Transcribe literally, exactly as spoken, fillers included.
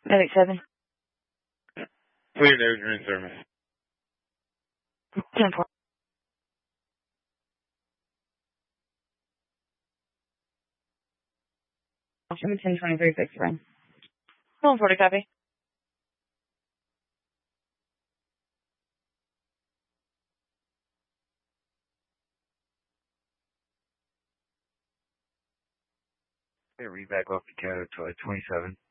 Medic seven. Clear, there's your in service. ten four. ten twenty-three, fix your one forty, copy. Yeah, read back off the code to twenty-seven.